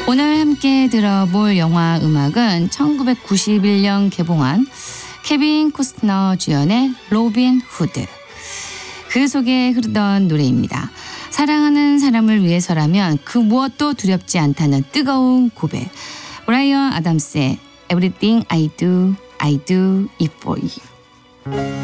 오늘 함께 들어볼 영화 음악은 1991년 개봉한 케빈 코스너 주연의 로빈 후드. 그 속에 흐르던 노래입니다. 사랑하는 사람을 위해서라면 그 무엇도 두렵지 않다는 뜨거운 고백. 브라이언 아담스의 Everything I Do, I Do It For You.